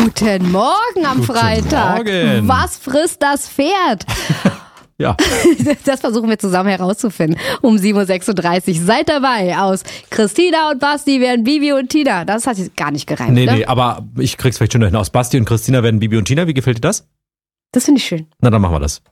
Guten Morgen am Freitag. Morgen. Was frisst das Pferd? Ja. Das versuchen wir zusammen herauszufinden. Um 7.36 Uhr. Seid dabei. Aus Christina und Basti werden Bibi und Tina. Das hat sich gar nicht gereimt, Nee, ne? nee, aber ich krieg's vielleicht schon hin. Aus Basti und Christina werden Bibi und Tina. Wie gefällt dir das? Das finde ich schön. Na, dann machen wir das.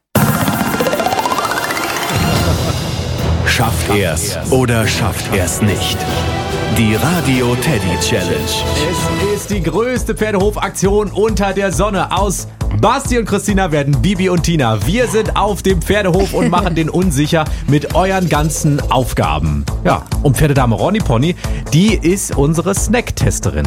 Schafft er's oder schafft er's nicht? Die Radio Teddy Challenge. Es ist die größte Pferdehofaktion unter der Sonne. Aus Basti und Christina werden Bibi und Tina. Wir sind auf dem Pferdehof und machen den unsicher mit euren ganzen Aufgaben. Ja, und Pferdedame Ronny Pony, die ist unsere Snacktesterin.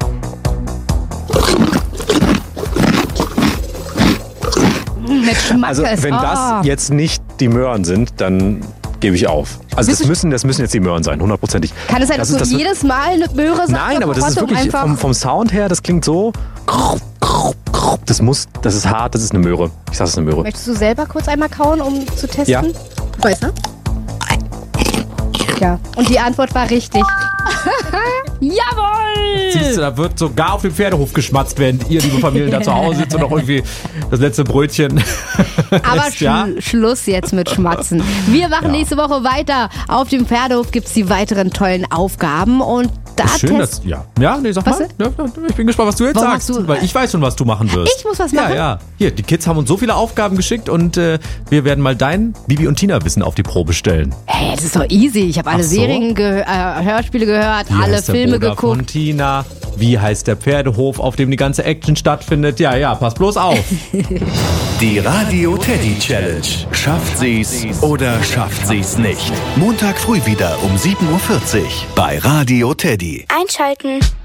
Mit Schmackes. Also wenn das jetzt nicht die Möhren sind, dann gebe ich auf. Also das müssen jetzt die Möhren sein, hundertprozentig. Kann es sein, dass du jedes Mal eine Möhre sagst? Nein, aber das ist wirklich vom Sound her, das klingt so. Das ist hart, das ist eine Möhre. Ich sag, es ist eine Möhre. Möchtest du selber kurz einmal kauen, um zu testen? Ja. Weiß, ne? Ja. Und die Antwort war richtig. Jawohl! Siehst du, da wird sogar auf dem Pferdehof geschmatzt, während ihr, liebe Familien, da zu Hause sitzt und noch irgendwie das letzte Brötchen Aber isst, ja? Schluss jetzt mit Schmatzen. Wir machen nächste Woche weiter. Auf dem Pferdehof gibt es die weiteren tollen Aufgaben und da Schön, dass, ja, nee, sag Was mal. Ja, ich bin gespannt, was du jetzt Warum sagst, hast du- weil ich weiß schon, was du machen wirst. Ich muss was machen? Ja. Hier, die Kids haben uns so viele Aufgaben geschickt und wir werden mal dein Bibi und Tina Wissen auf die Probe stellen. Hey, das ist doch easy. Ich habe alle Ach so? Serien, Hörspiele gehört, Wie alle heißt der Filme Bruder geguckt. von Tina? Wie heißt der Pferdehof, auf dem die ganze Action stattfindet? Ja, pass bloß auf. Die Radio Teddy Challenge. Schafft sie's oder schafft sie's nicht? Montag früh wieder um 7.40 Uhr bei Radio Teddy. Einschalten.